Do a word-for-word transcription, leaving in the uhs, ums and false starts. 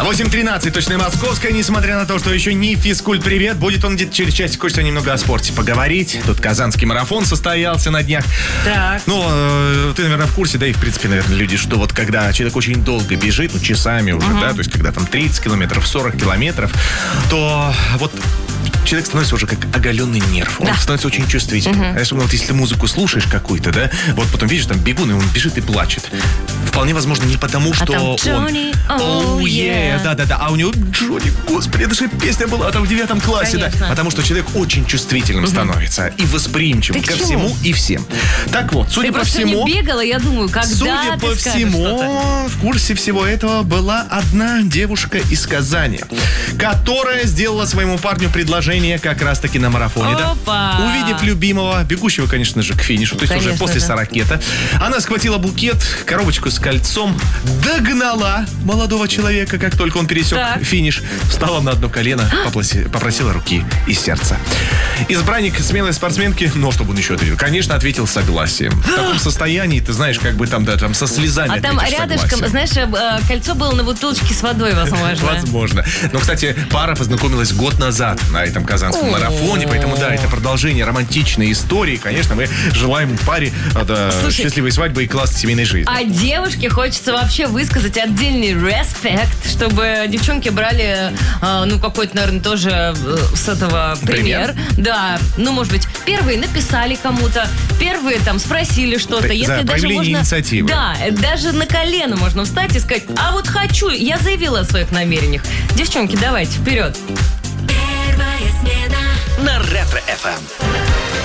восемь тринадцать, точно московская, несмотря на то, что еще не физкульт-привет, будет он где-то через часик, хочется немного о спорте поговорить. Тут казанский марафон состоялся на днях. Так. Ну, э, ты, наверное, в курсе, да, и, в принципе, наверное, люди, что вот когда человек очень долго бежит, ну, часами уже, uh-huh. да, то есть когда там тридцать километров, сорок километров, то вот человек становится уже как оголенный нерв. Он да. становится очень чувствительным. Uh-huh. Особенно вот если ты музыку слушаешь какую-то, да, вот потом видишь, там бегун, и он бежит и плачет. Вполне возможно, не потому, что а там он... Джонни, oh, yeah. Да-да-да, а у него Джонни, господи, это же песня была там в девятом классе, Конечно. да. Потому что человек очень чувствительным uh-huh. становится и восприимчивым ко всему и всем. Так вот, судя ты по всему... Ты бегала, я думаю, когда Судя ты по всему, что-то. в курсе всего этого была одна девушка из Казани, которая сделала своему парню предложение как раз-таки на марафоне. Опа! Да? Увидев любимого, бегущего, конечно же, к финишу, то есть конечно уже после же. сорокета, она схватила букет, коробочку с кольцом, догнала молодого человека, как только он пересек так. финиш, встала на одно колено, попросила, попросила руки и сердца. Избранник смелой спортсменки, ну, чтобы он еще ответил, конечно, ответил согласием. В таком состоянии, ты знаешь, как бы там, да, там со слезами а там рядышком, согласием. знаешь, кольцо было на бутылочке с водой, возможно. Возможно. Но, кстати, пара познакомилась год назад на этом казанском марафоне, поэтому, да, это продолжение романтичной истории. Конечно, мы желаем паре да, счастливой свадьбы и классной семейной жизни. А девушке хочется вообще высказать отдельный респект, чтобы девчонки брали, ну, какой-то, наверное, тоже с этого пример. пример. Да, ну, может быть, первые написали кому-то, первые там спросили что-то. Если да, даже можно, инициативы. Да, даже на колено можно встать и сказать, а вот хочу, я заявила о своих намерениях. Девчонки, давайте, вперед. Первая смена на Ретро-эф эм.